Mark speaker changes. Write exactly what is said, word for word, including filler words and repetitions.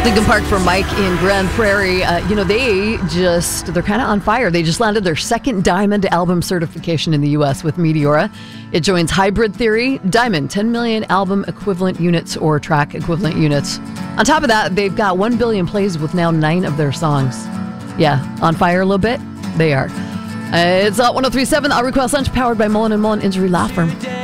Speaker 1: Lincoln Park for Mike in Grand Prairie. Uh, you know, they just, they're kind of on fire. They just landed their second Diamond album certification in the U S with Meteora. It joins Hybrid Theory, Diamond, ten million album equivalent units or track equivalent units. On top of that, they've got one billion plays with now nine of their songs. Yeah, on fire a little bit? They are. Uh, it's Hot one oh three point seven, Our Request Lunch, powered by Mullen and Mullen Injury Law Firm.